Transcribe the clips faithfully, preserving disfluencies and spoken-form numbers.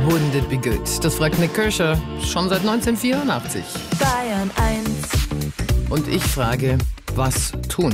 Wouldn't it be good? Das fragt Nick Kirscher schon seit neunzehnhundertvierundachtzig. Bayern eins. Und ich frage, was tun?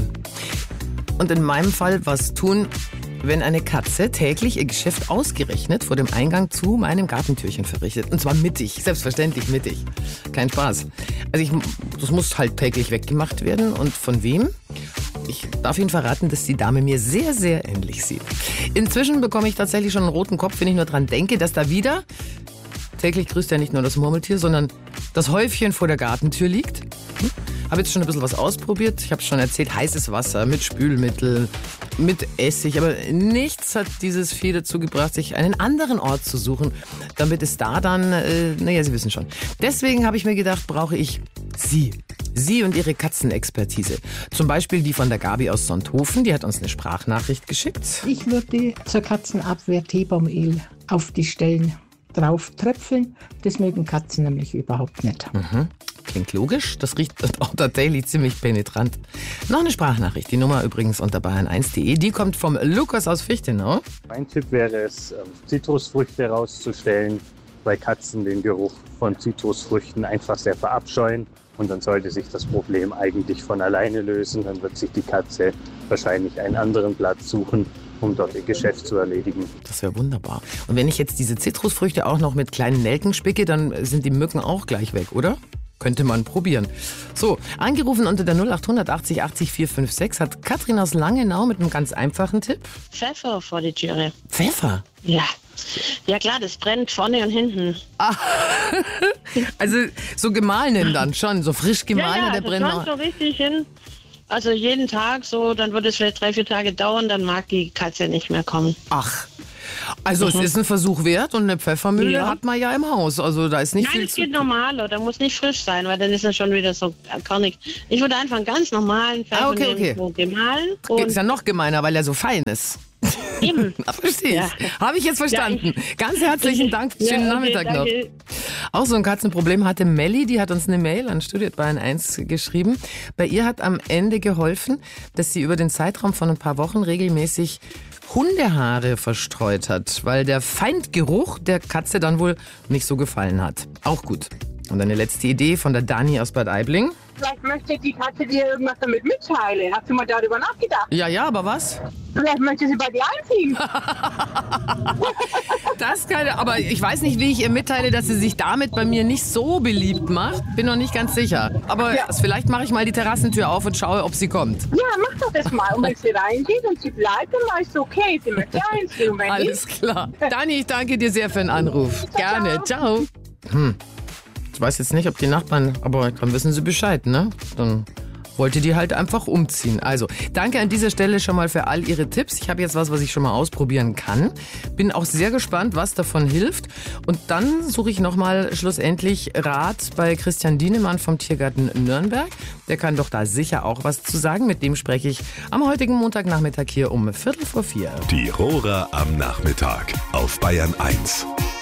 Und in meinem Fall, was tun, wenn eine Katze täglich ihr Geschäft ausgerechnet vor dem Eingang zu meinem Gartentürchen verrichtet. Und zwar mittig, selbstverständlich mittig. Kein Spaß. Also ich, das muss halt täglich weggemacht werden. Und von wem? Ich darf Ihnen verraten, dass die Dame mir sehr, sehr ähnlich sieht. Inzwischen bekomme ich tatsächlich schon einen roten Kopf, wenn ich nur dran denke, dass da wieder, täglich grüßt ja nicht nur das Murmeltier, sondern das Häufchen vor der Gartentür liegt. Hm? Habe jetzt schon ein bisschen was ausprobiert. Ich habe schon erzählt, heißes Wasser mit Spülmittel, mit Essig. Aber nichts hat dieses Vieh dazu gebracht, sich einen anderen Ort zu suchen, damit es da dann, äh, naja, Sie wissen schon. Deswegen habe ich mir gedacht, brauche ich Sie. Sie und Ihre Katzenexpertise. Zum Beispiel die von der Gabi aus Sonthofen, die hat uns eine Sprachnachricht geschickt. Ich würde zur Katzenabwehr Teebaumöl auf die Stellen drauf tröpfeln. Das mögen Katzen nämlich überhaupt nicht. Mhm. Klingt logisch, das riecht auch tatsächlich ziemlich penetrant. Noch eine Sprachnachricht, die Nummer übrigens unter bayern eins punkt de, die kommt vom Lukas aus Fichtenau. Mein Tipp wäre es, Zitrusfrüchte rauszustellen, weil Katzen den Geruch von Zitrusfrüchten einfach sehr verabscheuen. Und dann sollte sich das Problem eigentlich von alleine lösen. Dann wird sich die Katze wahrscheinlich einen anderen Platz suchen, um dort ihr Geschäft zu erledigen. Das wäre wunderbar. Und wenn ich jetzt diese Zitrusfrüchte auch noch mit kleinen Nelken spicke, dann sind die Mücken auch gleich weg, oder? Könnte man probieren. So, angerufen unter der null acht hundert achtzig achtzig vier fünf sechs hat Katrin aus Langenau mit einem ganz einfachen Tipp. Pfeffer vor die Türe. Pfeffer? Ja. Ja klar, das brennt vorne und hinten. Ah, also so gemahlenen dann schon, so frisch gemahlener, ja, ja, der brennt noch. so richtig hin. Also jeden Tag so, dann wird es vielleicht drei, vier Tage dauern, dann mag die Katze nicht mehr kommen. Ach, also Mhm. es ist ein Versuch wert und eine Pfeffermühle Ja. hat man ja im Haus. Also da ist nicht Nein, viel es zu geht normal, oder muss nicht frisch sein, weil dann ist es schon wieder so körnig. Ich würde einfach einen ganz normalen Pfeffer Ah, okay, okay. nehmen, so gemahlen. Ist Und ja noch gemeiner, weil er so fein ist. eben. Na, verstehe Ja. ich. Habe ich jetzt verstanden. Ja, ich- Ganz herzlichen Dank. Ja, Schönen okay, Nachmittag noch. danke. Auch so ein Katzenproblem hatte Melli, die hat uns eine Mail an studio at bayern eins geschrieben. Bei ihr hat am Ende geholfen, dass sie über den Zeitraum von ein paar Wochen regelmäßig Hundehaare verstreut hat, weil der Feindgeruch der Katze dann wohl nicht so gefallen hat. Auch gut. Und eine letzte Idee von der Dani aus Bad Aibling. Vielleicht möchte die Katze dir irgendwas damit mitteilen. Hast du mal darüber nachgedacht? Ja, ja, aber was? Vielleicht möchte sie bei dir einziehen. Das kann, aber ich weiß nicht, wie ich ihr mitteile, dass sie sich damit bei mir nicht so beliebt macht. Bin noch nicht ganz sicher. Aber Ja. vielleicht mache ich mal die Terrassentür auf und schaue, ob sie kommt. Ja, mach doch das mal. Und wenn sie reingeht und sie bleibt, dann weißt du, okay, sie möchte einziehen. Und wenn Alles nicht, klar. Dani, ich danke dir sehr für den Anruf. Gerne. Ciao. Hm. Ich weiß jetzt nicht, ob die Nachbarn, aber dann wissen sie Bescheid, ne? Dann wollte die halt einfach umziehen. Also, danke an dieser Stelle schon mal für all Ihre Tipps. Ich habe jetzt was, was ich schon mal ausprobieren kann. Bin auch sehr gespannt, was davon hilft. Und dann suche ich nochmal schlussendlich Rat bei Christian Dienemann vom Tiergarten Nürnberg. Der kann doch da sicher auch was zu sagen. Mit dem spreche ich am heutigen Montagnachmittag hier um Viertel vor vier. Die Rohrer am Nachmittag auf Bayern eins.